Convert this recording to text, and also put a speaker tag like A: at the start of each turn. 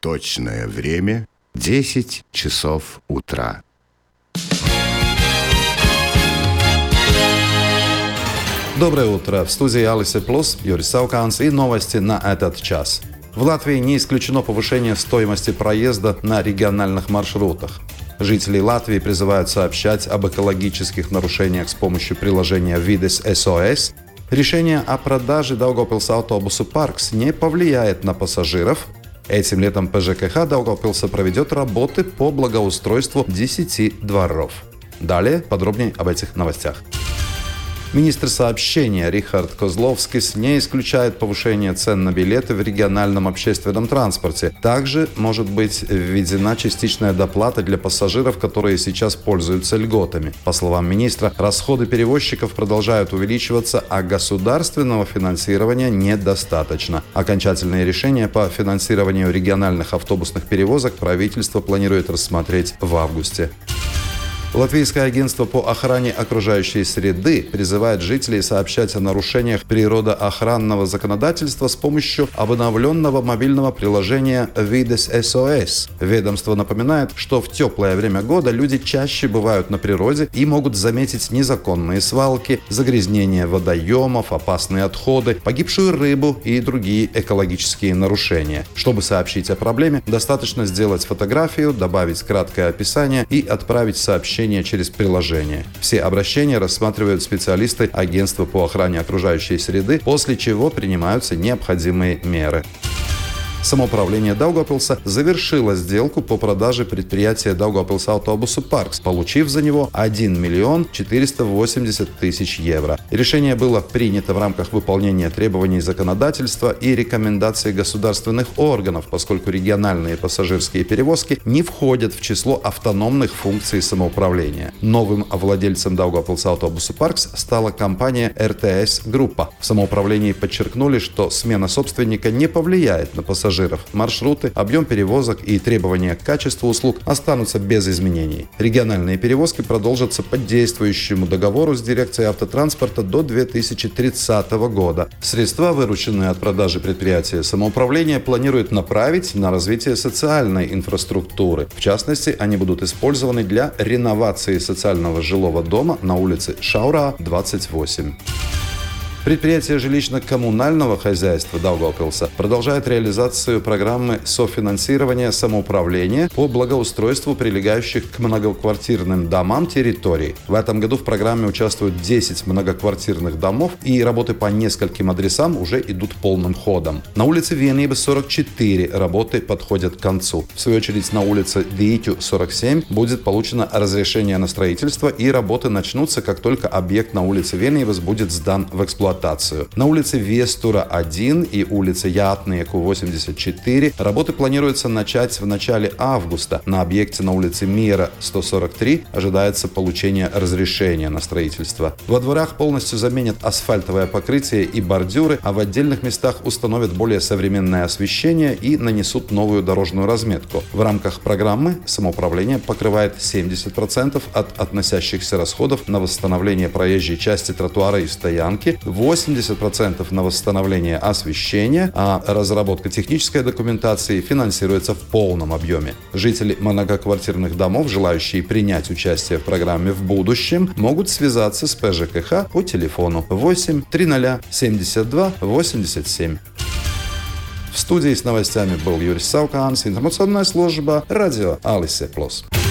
A: Точное время 10 часов утра.
B: Доброе утро. В студии Алисе Плюс, Юрий Сауканс и новости на этот час. В Латвии не исключено повышение стоимости проезда на региональных маршрутах. Жители Латвии призывают сообщать об экологических нарушениях с помощью приложения Vides SOS. Решение о продаже Daugavpils автобусу Parks не повлияет на пассажиров. Этим летом ПЖКХ Daugavpilsa проведет работы по благоустройству 10 дворов. Далее подробнее об этих новостях. Министр сообщения Рихард Козловскис не исключает повышение цен на билеты в региональном общественном транспорте. Также может быть введена частичная доплата для пассажиров, которые сейчас пользуются льготами. По словам министра, расходы перевозчиков продолжают увеличиваться, а государственного финансирования недостаточно. Окончательное решение по финансированию региональных автобусных перевозок правительство планирует рассмотреть в августе. Латвийское агентство по охране окружающей среды призывает жителей сообщать о нарушениях природоохранного законодательства с помощью обновленного мобильного приложения Vides SOS. Ведомство напоминает, что в теплое время года люди чаще бывают на природе и могут заметить незаконные свалки, загрязнение водоемов, опасные отходы, погибшую рыбу и другие экологические нарушения. Чтобы сообщить о проблеме, достаточно сделать фотографию, добавить краткое описание и отправить сообщение через приложение. Все обращения рассматривают специалисты агентства по охране окружающей среды, после чего принимаются необходимые меры. Самоуправление Daugavpilsa завершило сделку по продаже предприятия Daugavpils автобусу Parks, получив за него 1 миллион 480 тысяч евро. Решение было принято в рамках выполнения требований законодательства и рекомендаций государственных органов, поскольку региональные пассажирские перевозки не входят в число автономных функций самоуправления. Новым владельцем Daugavpils автобусу Parks стала компания РТС Группа. В самоуправлении подчеркнули, что смена собственника не повлияет на пассажиров. Маршруты, объем перевозок и требования к качеству услуг останутся без изменений. Региональные перевозки продолжатся по действующему договору с дирекцией автотранспорта до 2030 года. Средства, вырученные от продажи предприятия самоуправления, планируют направить на развитие социальной инфраструктуры. В частности, они будут использованы для реновации социального жилого дома на улице Шаура, 28. Предприятие жилищно-коммунального хозяйства Daugavpilsa продолжает реализацию программы софинансирования самоуправления по благоустройству прилегающих к многоквартирным домам территорий. В этом году в программе участвуют 10 многоквартирных домов, и работы по нескольким адресам уже идут полным ходом. На улице Vienības 44 работы подходят к концу. В свою очередь, на улице Дīķu 47 будет получено разрешение на строительство, и работы начнутся, как только объект на улице Vienības будет сдан в эксплуатацию. На улице Вестура 1 и улице Ятnieku 84 работы планируется начать в начале августа. На объекте на улице Мира 143 ожидается получение разрешения на строительство. Во дворах полностью заменят асфальтовое покрытие и бордюры, а в отдельных местах установят более современное освещение и нанесут новую дорожную разметку. В рамках программы самоуправление покрывает 70% от относящихся расходов на восстановление проезжей части тротуара и стоянки, 80% на восстановление освещения, а разработка технической документации финансируется в полном объеме. Жители многоквартирных домов, желающие принять участие в программе в будущем, могут связаться с ПЖКХ по телефону 8 300 72 87. В студии с новостями был Юрий Сауканс, информационная служба радио Алисе Плюс.